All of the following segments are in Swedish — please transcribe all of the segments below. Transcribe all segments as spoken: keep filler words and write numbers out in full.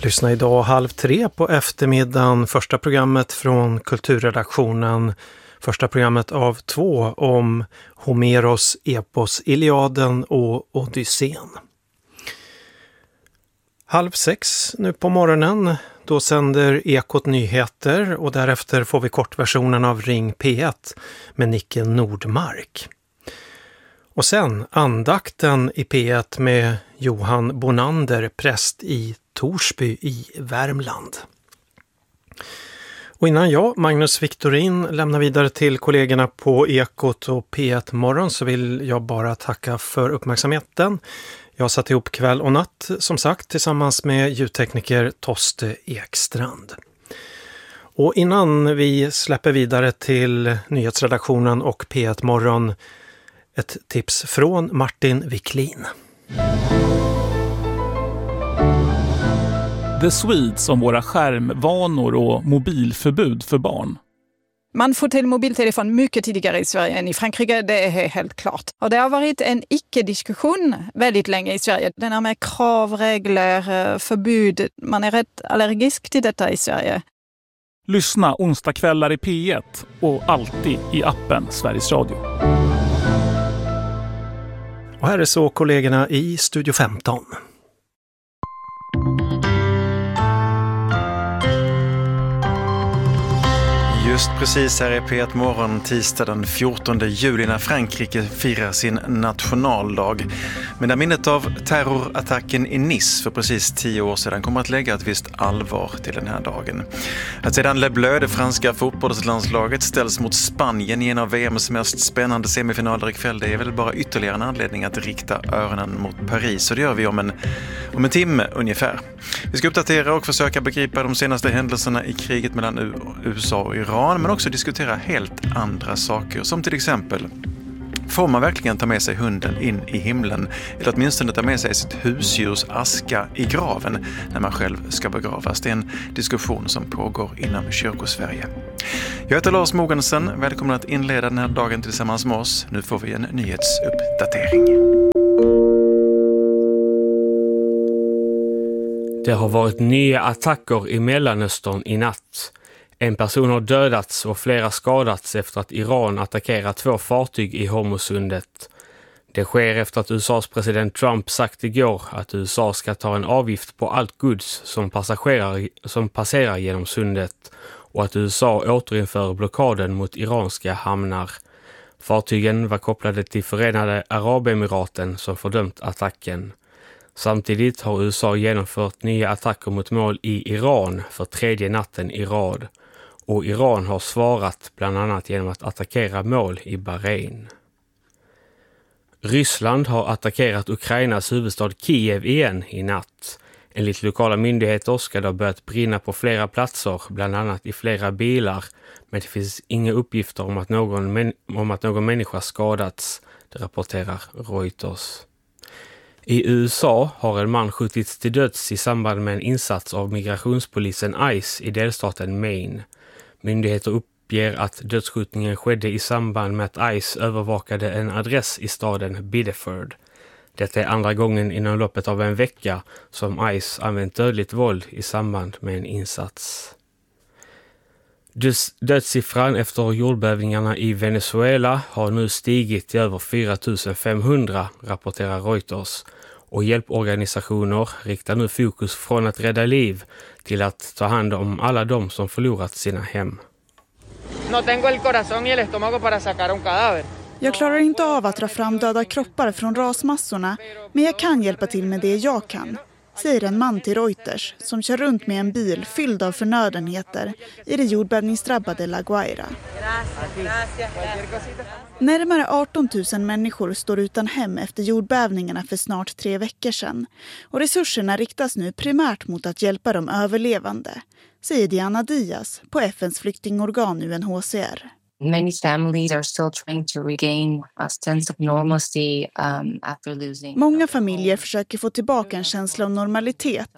Lyssna idag halv tre på eftermiddagen, första programmet från kulturredaktionen, första programmet av två om Homeros epos Iliaden och Odysseen. Halv sex nu på morgonen, då sänder Ekot nyheter och därefter får vi kortversionen av Ring P ett med Nicke Nordmark. Och sen andakten i P ett med Johan Bonander, präst i Torsby i Värmland. Och innan jag, Magnus Victorin, lämnar vidare till kollegorna på Ekot och P ett Morgon så vill jag bara tacka för uppmärksamheten. Jag har satt ihop kväll och natt, som sagt, tillsammans med ljudtekniker Toste Ekstrand. Och innan vi släpper vidare till nyhetsredaktionen och P ett Morgon, ett tips från Martin Wiklin. The Swedes om våra skärmvanor och mobilförbud för barn. Man får till mobiltelefon mycket tidigare i Sverige än i Frankrike, det är helt klart. Och det har varit en icke-diskussion väldigt länge i Sverige. Den är med krav, regler, förbud. Man är rätt allergisk till detta i Sverige. Lyssna onsdagskvällar i P ett och alltid i appen Sveriges Radio. Och här är så kollegorna i Studio femton. Just precis här är P ett Morgon tisdag den fjortonde juli när Frankrike firar sin nationaldag. Men där minnet av terrorattacken i Nice för precis tio år sedan kommer att lägga ett visst allvar till den här dagen. Att sedan Le Bleu, det franska fotbollslandslaget, ställs mot Spanien i en av V M:s mest spännande semifinaler ikväll, det är väl bara ytterligare en anledning att rikta öronen mot Paris. Och det gör vi om en, om en timme ungefär. Vi ska uppdatera och försöka begripa de senaste händelserna i kriget mellan U S A och Iran, men också diskutera helt andra saker, som till exempel: får man verkligen ta med sig hunden in i himlen, eller åtminstone ta med sig sitt husdjurs aska i graven när man själv ska begravas? Det är en diskussion som pågår inom Kyrkosverige. Jag heter Lars Mogensen, välkommen att inleda den här dagen tillsammans med oss. Nu får vi en nyhetsuppdatering. Det har varit nya attacker i Mellanöstern i natt. En person har dödats och flera skadats efter att Iran attackerat två fartyg i Hormuzsundet. Det sker efter att U S A:s president Trump sagt igår att U S A ska ta en avgift på allt gods som, passagerar, som passerar genom sundet och att U S A återinför blockaden mot iranska hamnar. Fartygen var kopplade till Förenade Arabemiraten som fördömt attacken. Samtidigt har U S A genomfört nya attacker mot mål i Iran för tredje natten i rad. Och Iran har svarat bland annat genom att attackera mål i Bahrain. Ryssland har attackerat Ukrainas huvudstad Kiev igen i natt. Enligt lokala myndigheter ska det ha börjat brinna på flera platser, bland annat i flera bilar. Men det finns inga uppgifter om att någon, män- om att någon människa skadats, det rapporterar Reuters. I U S A har en man skjutits till döds i samband med en insats av migrationspolisen ICE i delstaten Maine. Myndigheter uppger att dödsskjutningen skedde i samband med att ICE övervakade en adress i staden Biddeford. Detta är andra gången inom loppet av en vecka som ICE använt dödligt våld i samband med en insats. Dödssiffran efter jordbävningarna i Venezuela har nu stigit till över fyra tusen femhundra, rapporterar Reuters. Och hjälporganisationer riktar nu fokus från att rädda liv till att ta hand om alla de som förlorat sina hem. Jag klarar inte av att dra fram döda kroppar från rasmassorna, men jag kan hjälpa till med det jag kan, säger en man till Reuters som kör runt med en bil fylld av förnödenheter i det jordbävningsdrabbade La Guaira. Närmare arton tusen människor står utan hem efter jordbävningarna för snart tre veckor sedan. Och resurserna riktas nu primärt mot att hjälpa de överlevande, säger Diana Diaz på F N:s flyktingorgan U N H C R. Many families are still trying to regain a sense of normalcy um, after losing. Många familjer försöker få tillbaka en känsla av normalitet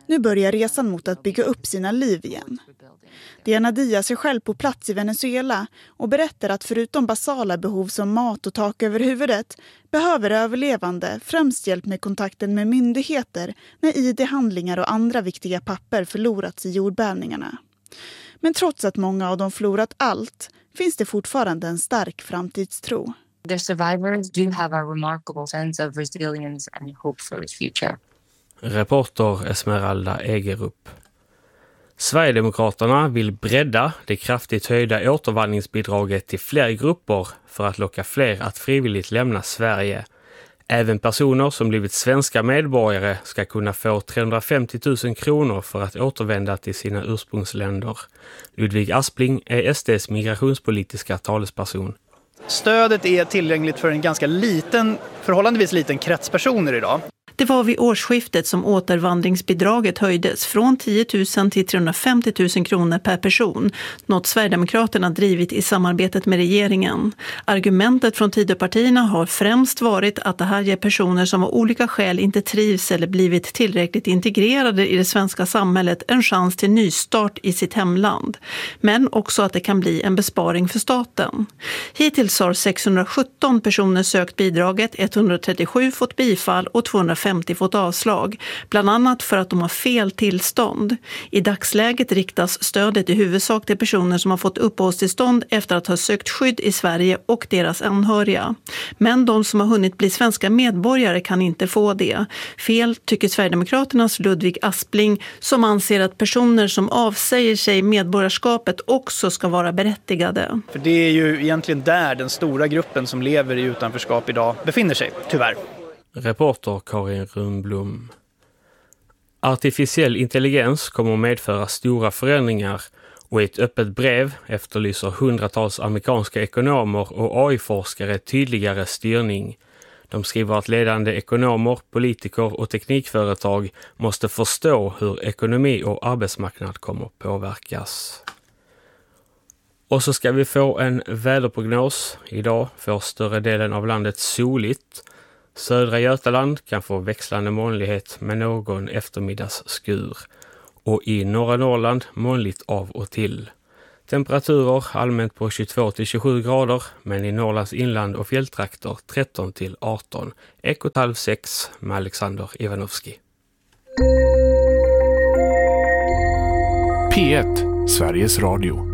Nu börjar resan mot att bygga upp sina liv igen. Diana Diaz är själv på plats i Venezuela och berättar att förutom basala behov som mat och tak över huvudet behöver överlevande främst hjälp med kontakten med myndigheter när I D-handlingar och andra viktiga papper förlorats i jordbävningarna. Men trots att många av dem förlorat allt finns det fortfarande en stark framtidstro. The survivors do have a remarkable sense of resilience and hope for the future. Reporter Esmeralda Egerup. Sverigedemokraterna vill bredda det kraftigt höjda återvandringsbidraget till fler grupper för att locka fler att frivilligt lämna Sverige. Även personer som blivit svenska medborgare ska kunna få trehundrafemtio tusen kronor för att återvända till sina ursprungsländer. Ludvig Aspling är S D:s migrationspolitiska talesperson. Stödet är tillgängligt för en ganska liten, förhållandevis liten krets personer idag. Det var vid årsskiftet som återvandringsbidraget höjdes från tio tusen till trehundrafemtio tusen kronor per person, något Sverigedemokraterna drivit i samarbetet med regeringen. Argumentet från Tidöpartierna har främst varit att det här ger personer som av olika skäl inte trivs eller blivit tillräckligt integrerade i det svenska samhället en chans till nystart i sitt hemland. Men också att det kan bli en besparing för staten. Hittills har sexhundrasjutton personer sökt bidraget, etthundratrettiosju fått bifall och tvåhundrafemtio fått avslag, bland annat för att de har fel tillstånd. I dagsläget riktas stödet i huvudsak till personer som har fått uppehållstillstånd efter att ha sökt skydd i Sverige och deras anhöriga. Men de som har hunnit bli svenska medborgare kan inte få det. Fel tycker Sverigedemokraternas Ludvig Aspling, som anser att personer som avsäger sig medborgarskapet också ska vara berättigade. För det är ju egentligen där den stora gruppen som lever i utanförskap idag befinner sig, tyvärr. Reporter Karin Rundblom. Artificiell intelligens kommer att medföra stora förändringar och i ett öppet brev efterlyser hundratals amerikanska ekonomer och A I-forskare tydligare styrning. De skriver att ledande ekonomer, politiker och teknikföretag måste förstå hur ekonomi och arbetsmarknad kommer att påverkas. Och så ska vi få en väderprognos. Idag får större delen av landet soligt. Södra Götaland kan få växlande molnighet med någon eftermiddagsskur. Och i norra Norrland molnigt av och till. Temperaturer allmänt på tjugotvå till tjugosju grader, men i Norrlands inland och fjälltrakter tretton till arton. Ekot halv sex med Alexander Ivanovski. P ett, Sveriges Radio.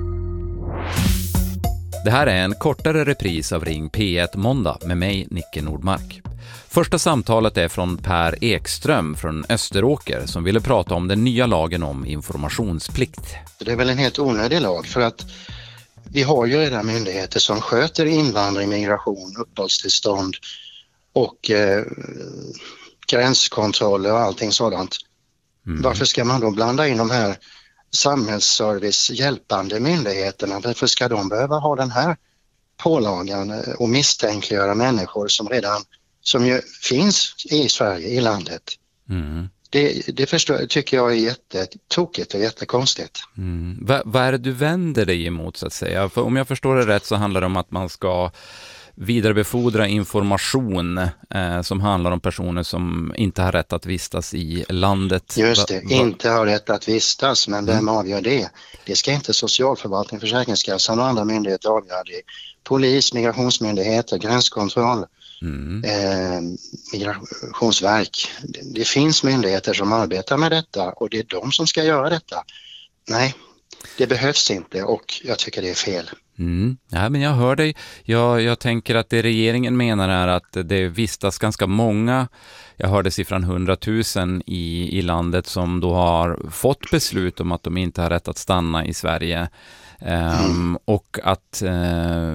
Det här är en kortare repris av Ring P ett måndag med mig, Nicke Nordmark. Första samtalet är från Per Ekström från Österåker som ville prata om den nya lagen om informationsplikt. Det är väl en helt onödig lag för att vi har ju redan myndigheter som sköter invandring, migration, uppehållstillstånd och eh, gränskontroller och allting sådant. Mm. Varför ska man då blanda in de här samhällsservice hjälpande myndigheterna? Varför ska de behöva ha den här pålagan och misstänkliggöra människor som redan som ju finns i Sverige, i landet? Mm. Det, det förstår, tycker jag är jättetokigt och jättekonstigt. Mm. Va, vad är det du vänder dig emot så att säga? För om jag förstår det rätt så handlar det om att man ska vidarebefordra information eh, som handlar om personer som inte har rätt att vistas i landet. Just det, va, va? inte har rätt att vistas, men vem mm. avgör det? Det ska inte socialförvaltning, Försäkringskassan och andra myndigheter avgöra det. Polis, migrationsmyndigheter, gränskontroll, mm. eh, migrationsverk. Det, det finns myndigheter som arbetar med detta och det är de som ska göra detta. Nej, det behövs inte och jag tycker det är fel. Mm. Ja, men jag hör dig. Jag, jag tänker att det regeringen menar är att det vistas ganska många, jag hörde siffran hundratusen i, i landet som då har fått beslut om att de inte har rätt att stanna i Sverige. Um, mm. Och att uh,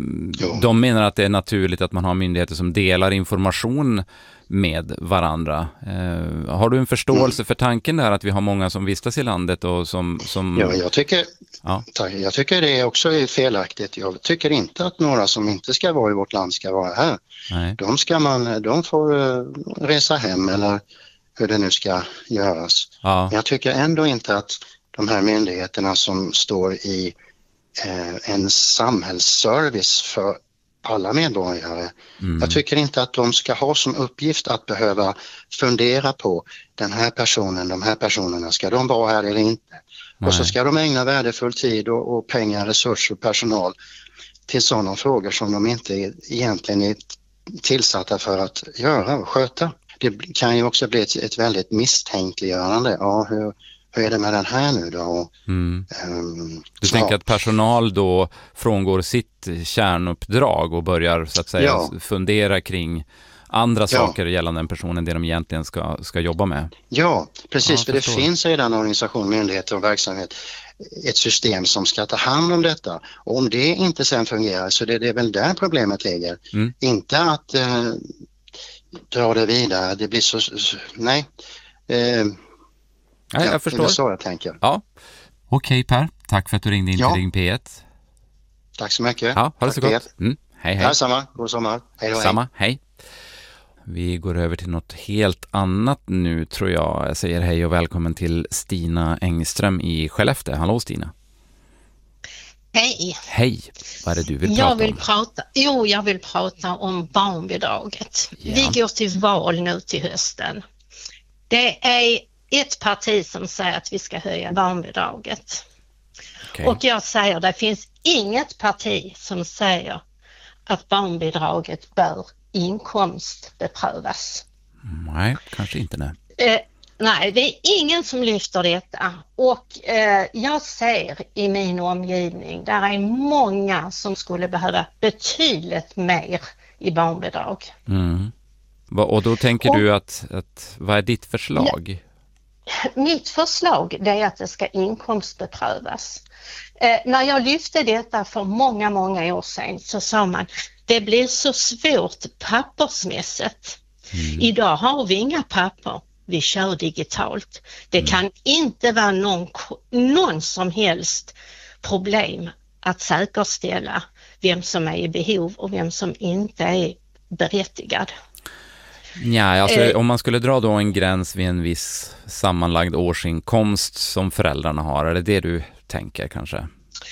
de menar att det är naturligt att man har myndigheter som delar information med varandra. Uh, har du en förståelse mm. för tanken där att vi har många som vistas i landet och som... som... Ja, jag tycker, ja. jag tycker det också är felaktigt. Jag tycker inte att några som inte ska vara i vårt land ska vara här. Nej. De, ska man, de får uh, resa hem eller hur det nu ska göras. Ja. Men jag tycker ändå inte att de här myndigheterna som står i eh, en samhällsservice för alla medborgare. Mm. Jag tycker inte att de ska ha som uppgift att behöva fundera på den här personen, de här personerna, ska de vara här eller inte? Nej. Och så ska de ägna värdefull tid och, och pengar, resurser och personal till sådana frågor som de inte egentligen är tillsatta för att göra och sköta. Det kan ju också bli ett, ett väldigt misstänkliggörande. Ja, hur, hur är det med den här nu då? Mm. Um, du ja. tänker att personal då frångår sitt kärnuppdrag och börjar så att säga ja. fundera kring andra ja. saker gällande den personen, det de egentligen ska, ska jobba med? Ja, precis. Ja, för det förstår. finns redan organisation, myndigheter och verksamhet, ett system som ska ta hand om detta. Och om det inte sen fungerar så det, det är väl där problemet ligger. Mm. Inte att eh, dra det vidare. Det blir så... så nej. Eh, ja, jag ja, förstår. Det är så jag tänker. Ja. Okej Per, tack för att du ringde in ja. till Ring P ett. Tack så mycket. Ja, ha det så gott. Mm. Hej, hej. Ja, samma. God sommar. Hej då, samma, hej. Vi går över till något helt annat nu tror jag. Jag säger hej och välkommen till Stina Engström i Skellefteå. Hallå Stina. Hej. Hej. Vad är det du vill prata jag vill om? Prata, jo, jag vill prata om barnbidraget. Ja. Vi går till val nu till hösten. Det är ett parti som säger att vi ska höja barnbidraget. Okay. Och jag säger, det finns inget parti som säger att barnbidraget bör inkomstbeprövas. Nej, kanske inte nej. Eh, nej, det är ingen som lyfter detta. Och eh, jag ser i min omgivning, där är många som skulle behöva betydligt mer i barnbidrag. Mm. Och då tänker och, du att, att, vad är ditt förslag? Ja, mitt förslag det är att det ska inkomstbeprövas. Eh, när jag lyfte detta för många, många år sedan så sa man det blir så svårt pappersmässigt. Mm. Idag har vi inga papper. Vi kör digitalt. Det mm. kan inte vara någon, någon som helst problem att säkerställa vem som är i behov och vem som inte är berättigad. Ja, alltså eh, om man skulle dra då en gräns vid en viss sammanlagd årsinkomst som föräldrarna har, är det det du tänker kanske?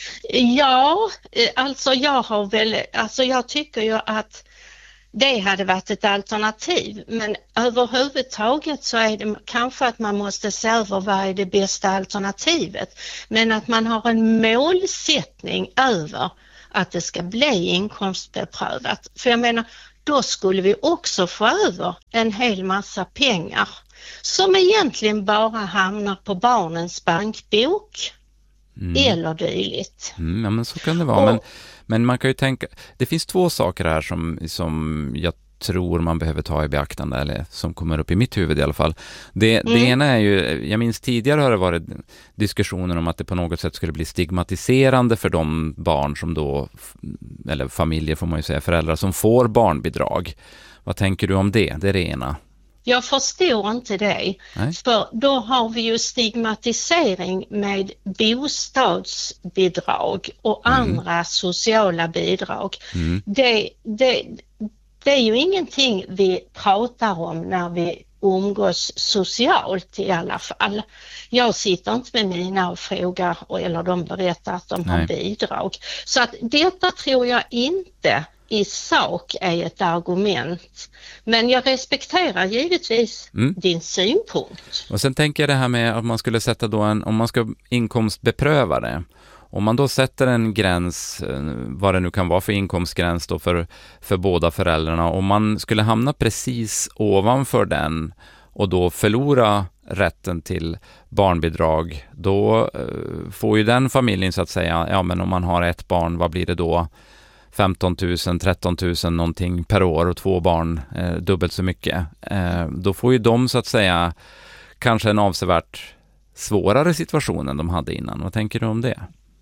Ja, alltså jag har väl, alltså jag tycker ju att det hade varit ett alternativ, men överhuvudtaget så är det kanske att man måste se över vad är det bästa alternativet, men att man har en målsättning över att det ska bli inkomstbeprövat. För jag menar, då skulle vi också få över en hel massa pengar som egentligen bara hamnar på barnens bankbok. Mm. Eller dylikt. Mm, ja, men så kan det vara. Och, men, men man kan ju tänka, det finns två saker här som, som jag tror man behöver ta i beaktande, eller som kommer upp i mitt huvud i alla fall. Det, mm. det ena är ju, jag minns tidigare har det varit diskussioner om att det på något sätt skulle bli stigmatiserande för de barn som då, eller familjer får man ju säga, föräldrar som får barnbidrag. Vad tänker du om det? Det är det ena. Jag förstår inte det. Nej. För då har vi ju stigmatisering med bostadsbidrag och mm. andra sociala bidrag. Mm. Det, det, det är ju ingenting vi pratar om när vi umgås socialt i alla fall. Jag sitter inte med mina och frågar eller de berättar att de Nej. har bidrag. Så att detta tror jag inte i sak är ett argument. Men jag respekterar givetvis mm. din synpunkt. Och sen tänker jag det här med att man skulle sätta då en, om man ska inkomstbepröva det. Om man då sätter en gräns, vad det nu kan vara för inkomstgräns då för, för båda föräldrarna. Om man skulle hamna precis ovanför den och då förlora rätten till barnbidrag, då eh, får ju den familjen så att säga, ja men om man har ett barn, vad blir det då? femton tusen, tretton tusen någonting per år och två barn eh, dubbelt så mycket. Eh, då får ju de så att säga kanske en avsevärt svårare situation än de hade innan. Vad tänker du om det?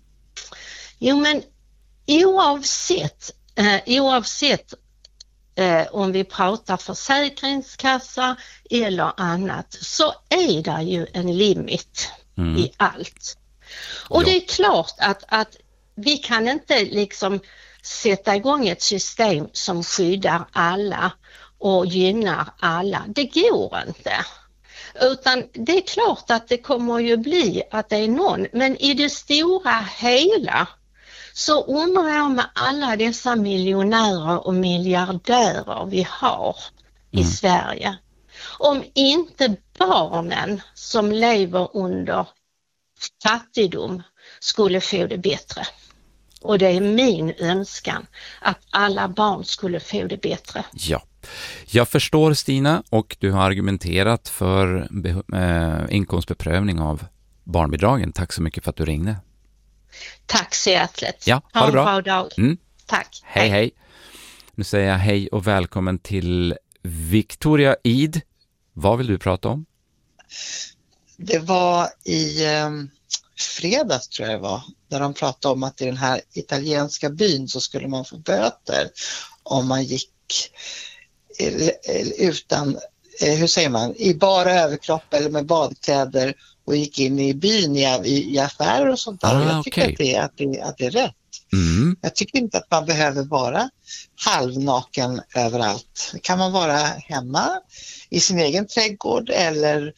Jo men oavsett, eh, oavsett eh, om vi pratar försäkringskassa eller annat så är det ju en limit mm. i allt. Och ja. det är klart att, att vi kan inte liksom sätta igång ett system som skyddar alla och gynnar alla. Det går inte. Utan det är klart att det kommer ju bli att det är någon. Men i det stora hela så undrar jag med alla dessa miljonärer och miljardärer vi har i mm. Sverige, om inte barnen som lever under fattigdom skulle få det bättre. Och det är min önskan att alla barn skulle få det bättre. Ja, jag förstår Stina, och du har argumenterat för be- äh, inkomstbeprövning av barnbidragen. Tack så mycket för att du ringde. Tack så hjärtligt. Ja, ha, ha det bra. Ha en bra dag. Mm. Tack. Hej, hej, hej. Nu säger jag hej och välkommen till Victoria Id. Vad vill du prata om? Det var i eh, fredags tror jag det var, där de pratade om att i den här italienska byn så skulle man få böter om man gick utan, hur säger man, i bara överkropp eller med badkläder och gick in i byn i, i, i affärer och sånt där. Ah, jag tycker okay. att, det, att, det, att det är rätt. Mm. Jag tycker inte att man behöver vara halvnaken överallt. Kan man vara hemma i sin egen trädgård eller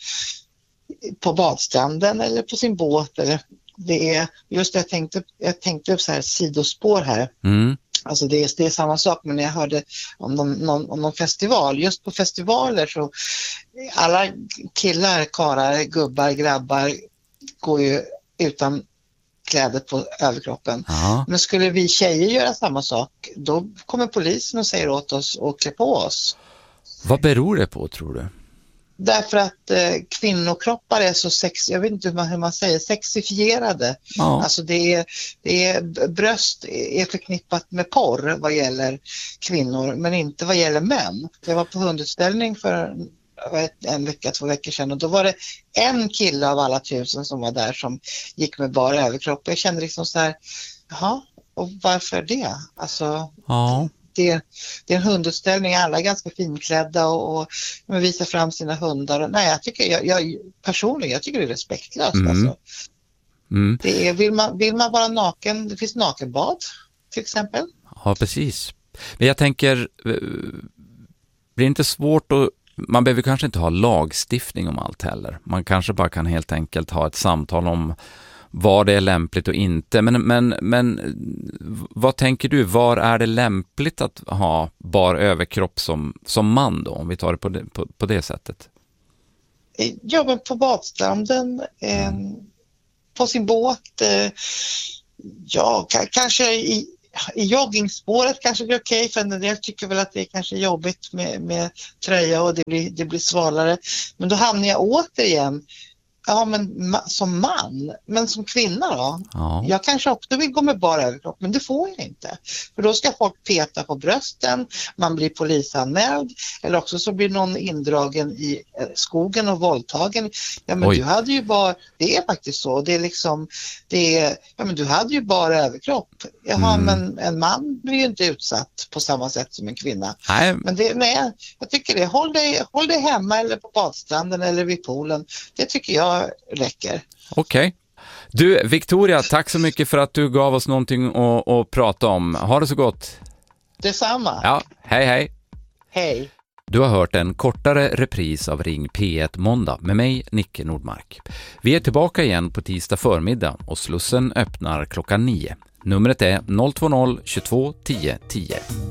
på badstranden eller på sin båt. Eller det är just det jag tänkte, jag tänkte upp så här sidospår här. Mm. Alltså det är, det är samma sak, men när jag hörde om någon, någon, om någon festival, just på festivaler så alla killar, karar, gubbar, grabbar går ju utan kläder på överkroppen. Aha. Men skulle vi tjejer göra samma sak, då kommer polisen och säger åt oss att klä på oss. Vad beror det på, tror du? Därför att eh, kvinnokroppar är så sex, jag vet inte hur man, hur man säger, sexifierade. Ja. Alltså det är, det är, bröst är förknippat med porr vad gäller kvinnor, men inte vad gäller män. Jag var på hundutställning för en vecka, två veckor sedan, och då var det en kille av alla tusen som var där som gick med bara överkropp. Jag kände liksom så här, jaha, och varför det? Alltså... Ja. Det, det är en hundutställning, alla är ganska finklädda och, och visar fram sina hundar. Nej, jag tycker, jag, jag, personligen, jag tycker det är respektlöst. Mm. Alltså. Mm. Det är, vill, man, vill man vara naken, det finns nakenbad till exempel. Ja, precis. Men jag tänker, blir det inte svårt att, man behöver kanske inte ha lagstiftning om allt heller. Man kanske bara kan helt enkelt ha ett samtal om var det är lämpligt och inte. Men, men, men vad tänker du? Var är det lämpligt att ha bar överkropp som, som man då? Om vi tar det på det, på, på det sättet. Ja, men på badstranden, eh, på sin båt. Eh, ja, k- kanske i, i joggingspåret kanske det är okej. Okay, för en del tycker väl att det är kanske jobbigt med, med tröja och det blir, det blir svalare. Men då hamnar jag återigen... Ja, men ma- som man, men som kvinna då? Ja. Jag kanske också vill gå med bara överkropp, men det får jag inte. För då ska folk peta på brösten, man blir polisanmäld, eller också så blir någon indragen i skogen och våldtagen. Ja, men Oj. du hade ju bara, det är faktiskt så, det är liksom, det är, ja men du hade ju bara överkropp. Jaha, Mm. men en man blir ju inte utsatt på samma sätt som en kvinna. Nej. Men det, nej, jag tycker det, håll dig, håll dig hemma eller på badstranden eller vid poolen. Det tycker jag räcker. Okej. Okay. Du, Victoria, tack så mycket för att du gav oss någonting att, att prata om. Ha det så gott. Detsamma. Ja, hej hej. Hej. Du har hört en kortare repris av Ring P ett måndag med mig, Nicke Nordmark. Vi är tillbaka igen på tisdag förmiddag och Slussen öppnar klockan nio. Numret är noll två noll tjugotvå tio tio.